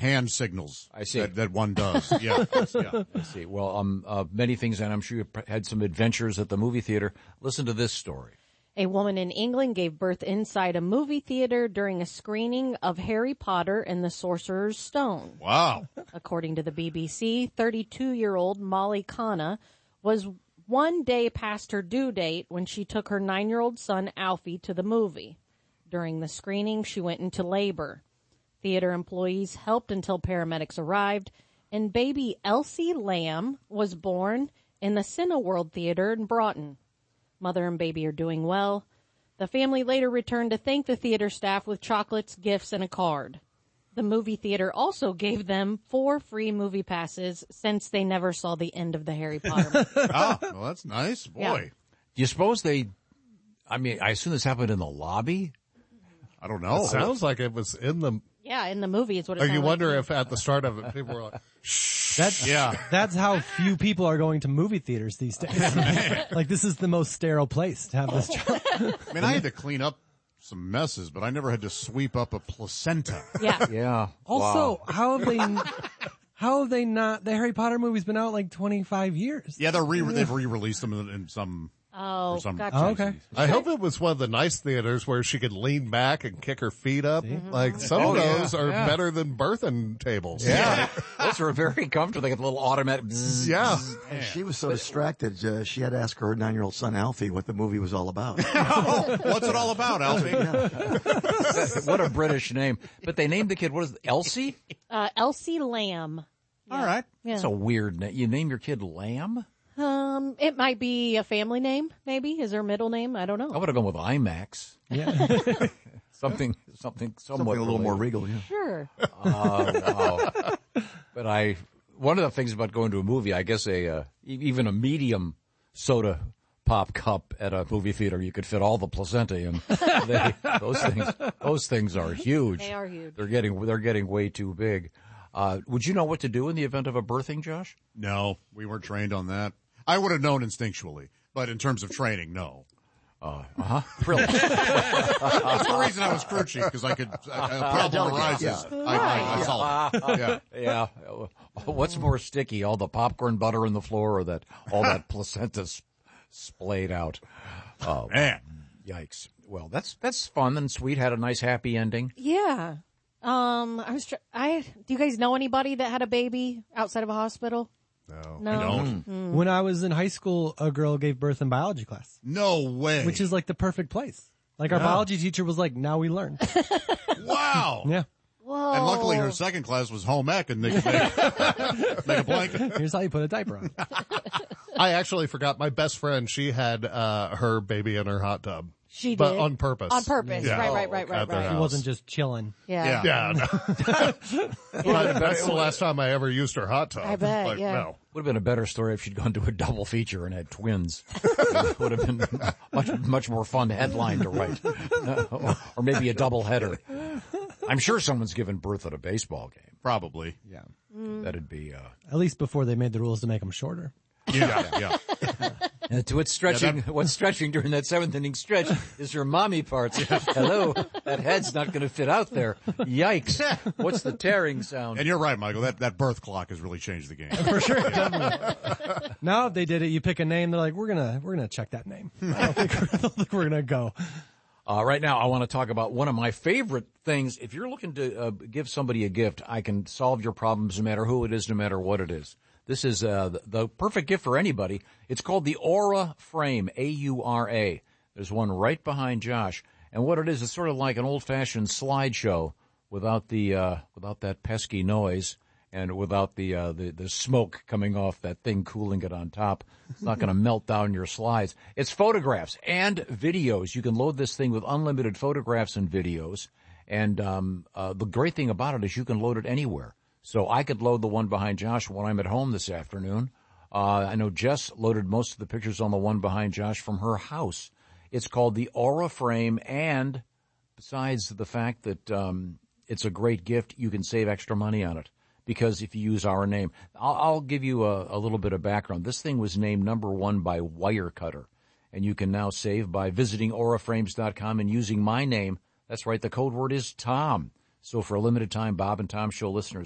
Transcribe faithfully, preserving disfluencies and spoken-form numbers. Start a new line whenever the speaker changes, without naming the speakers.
hand signals.
I see.
That, that one does. Yeah. yeah.
I see. Well, um, uh, many things, and I'm sure you've had some adventures at the movie theater. Listen to this story.
A woman in England gave birth inside a movie theater during a screening of Harry Potter and the Sorcerer's Stone.
Wow.
According to the B B C, thirty-two-year-old Molly Khanna was one day past her due date when she took her nine-year-old son Alfie to the movie. During the screening, she went into labor. Theater employees helped until paramedics arrived, and baby Elsie Lamb was born in the Cineworld Theater in Broughton. Mother and baby are doing well. The family later returned to thank the theater staff with chocolates, gifts, and a card. The movie theater also gave them four free movie passes since they never saw the end of the Harry Potter movie.
Ah, well, that's nice. Boy.
Yeah.
Do you suppose they, I mean, I assume this happened in the lobby?
I don't know.
It sounds like it was in the...
Yeah, in the movie is what it
Or
sounded
you
like
wonder
to me.
if at the start of it, people were like,
That's,
Yeah.
that's how few people are going to movie theaters these days. Like, this is the most sterile place to have this job.
I mean, I had to clean up some messes, but I never had to sweep up a placenta.
Yeah.
Yeah.
Also,
Wow.
how have they, how have they not, the Harry Potter movie's been out like twenty-five years.
Yeah, they're re- they've re-released them in, in some...
Oh,
for some
gotcha.
Oh, okay.
I hope it was one of the nice theaters where she could lean back and kick her feet up. Like, some
Oh,
of
yeah,
those are
yeah.
better than birthing tables.
Yeah. Those are very comfortable. They get the little automatic bzzz.
Yeah.
And she was so distracted, uh, she had to ask her nine-year-old son, Alfie, what the movie was all about.
Oh, what's it all about, Alfie?
What a British name. But they named the kid, what is it, Elsie?
Uh, Elsie Lamb.
All right.
Yeah.
That's a weird name. You name your kid Lamb?
Um, it might be a family name, maybe. Is her middle name? I don't know.
I would have gone with IMAX.
Yeah.
Something, something somewhat
Something a little more
related.
regal, yeah.
Sure.
Oh, wow. But I, one of the things about going to a movie, I guess a, uh, e- even a medium soda pop cup at a movie theater, you could fit all the placenta in. They, those things, those things are huge.
They are huge.
They're getting, they're getting way too big. Uh, would you know what to do in the event of a birthing, Josh?
No, we weren't trained on that. I would have known instinctually, but in terms of training, no.
Uh huh. Really?
That's the reason I was crew chief, because I could I, I put out more rises. I, I, I saw it. Yeah.
Yeah. What's more sticky, all the popcorn butter on the floor, or that all that placenta s- splayed out? Oh
Man.
yikes! Well, that's that's fun and sweet. Had a nice happy ending.
Yeah. Um, I was, tr- I, do you guys know anybody that had a baby outside of a hospital?
No.
No.
I don't.
When I was in high school, a girl gave birth in biology class,
No way.
which is like the perfect place. Like our biology teacher was like, now we learn.
wow.
Yeah.
Whoa.
And luckily her second class was home ec, and they could make, make a blanket.
Here's how you put a diaper on.
I actually forgot my best friend, she had uh her baby in her hot tub.
She
But
did.
on purpose.
On purpose.
Yeah.
Right, right, right, right,
At their
right.
She
house.
wasn't just chilling.
Yeah.
Yeah.
Yeah, no. But that's the last time I ever used her hot tub.
I bet,
Like,
yeah.
no.
Would have been a better story if she'd gone to a double feature and had twins. It would have been much much more fun headline to write, or, or maybe a double header. I'm sure someone's given birth at a baseball game.
Probably.
Yeah.
That'd be. Uh,
At least before they made the rules to make them shorter.
Yeah, yeah.
Uh, to what's stretching,
Yeah, that-
what's stretching during that seventh inning stretch is your mommy parts. Hello, that head's not going to fit out there. Yikes! What's the tearing sound?
And you're right, Michael. That that birth clock has really changed the game.
For sure, definitely. Now if they did it, you pick a name, they're like, we're gonna, we're gonna check that name. I don't think, I don't think we're gonna go.
Uh, right now, I want to talk about one of my favorite things. If you're looking to uh, give somebody a gift, I can solve your problems no matter who it is, no matter what it is. This is uh, the, the perfect gift for anybody. It's called the Aura Frame, A U R A. There's one right behind Josh. And what it is, it's sort of like an old-fashioned slideshow without the uh, without that pesky noise and without the, uh, the the smoke coming off that thing cooling it on top. It's not going to melt down your slides. It's photographs and videos. You can load this thing with unlimited photographs and videos. And um, uh, the great thing about it is you can load it anywhere. So I could load the one behind Josh when I'm at home this afternoon. Uh, I know Jess loaded most of the pictures on the one behind Josh from her house. It's called the Aura Frame, and besides the fact that um, it's a great gift, you can save extra money on it because if you use our name. I'll, I'll give you a, a little bit of background. This thing was named number one by Wirecutter, and you can now save by visiting aura frames dot com and using my name. That's right, the code word is Tom. So for a limited time, Bob and Tom Show listeners